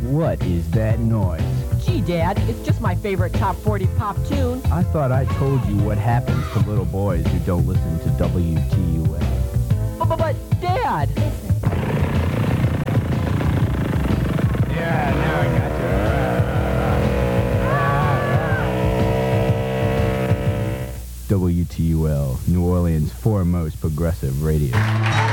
What is that noise? Gee, Dad, it's just my favorite top 40 pop tune. I thought I told you what happens to little boys who don't listen to WTUL. But Dad! Listen. Yeah, now I got you. WTUL, New Orleans' foremost progressive radio.